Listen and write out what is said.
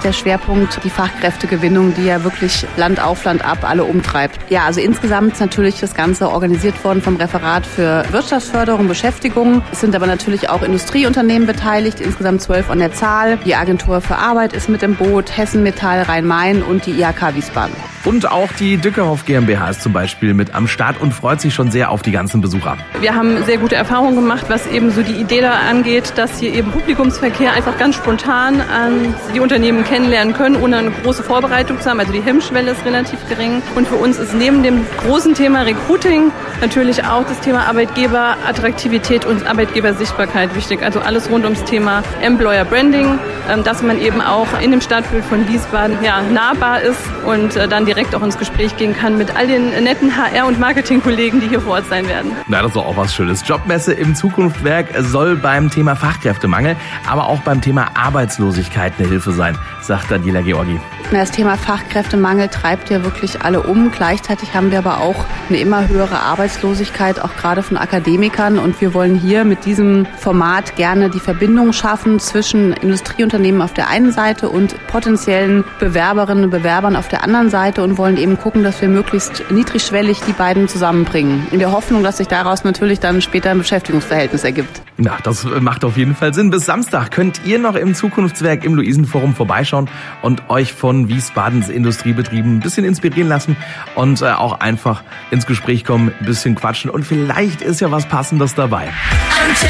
der Schwerpunkt die Fachkräftegewinnung, die ja wirklich Land auf, Land ab alle umtreibt. Ja, also insgesamt ist natürlich das Ganze organisiert worden vom Referat für Wirtschaftsförderung, Beschäftigung. Es sind aber natürlich auch Industrieunternehmen beteiligt, insgesamt 12 an der Zahl. Die Agentur für Arbeit ist mit im Boot, Hessen Metall, Rhein-Main und die IHK Wiesbaden. Und auch die Dückerhoff GmbH ist zum Beispiel mit am Start und freut sich schon sehr auf die ganzen Besucher. Wir haben sehr gute Erfahrungen gemacht, was eben so die Idee da angeht, dass hier eben Publikumsverkehr einfach ganz spontan die Unternehmen kennenlernen können, ohne eine große Vorbereitung zu haben. Also die Hemmschwelle ist relativ gering. Und für uns ist neben dem großen Thema Recruiting natürlich auch das Thema Arbeitgeberattraktivität und Arbeitgebersichtbarkeit wichtig. Also alles rund ums Thema Employer Branding, dass man eben auch in dem Stadtbild von Wiesbaden nahbar ist und dann direkt auch ins Gespräch gehen kann mit all den netten HR- und Marketingkollegen, die hier vor Ort sein werden. Na, das ist doch auch was Schönes. Jobmesse im Zukunftswerk soll beim Thema Fachkräftemangel, aber auch beim Thema Arbeitslosigkeit eine Hilfe sein, sagt Daniela Georgi. Das Thema Fachkräftemangel treibt ja wirklich alle um. Gleichzeitig haben wir aber auch eine immer höhere Arbeitslosigkeit, auch gerade von Akademikern. Und wir wollen hier mit diesem Format gerne die Verbindung schaffen zwischen Industrieunternehmen auf der einen Seite und potenziellen Bewerberinnen und Bewerbern auf der anderen Seite und wollen eben gucken, dass wir möglichst niedrigschwellig die beiden zusammenbringen. In der Hoffnung, dass sich daraus natürlich dann später ein Beschäftigungsverhältnis ergibt. Na, das macht auf jeden Fall Sinn. Bis Samstag könnt ihr noch im Zukunftswerk im Luisenforum vorbeischauen und euch von Wiesbadens Industriebetrieben ein bisschen inspirieren lassen und auch einfach ins Gespräch kommen, ein bisschen quatschen und vielleicht ist ja was Passendes dabei.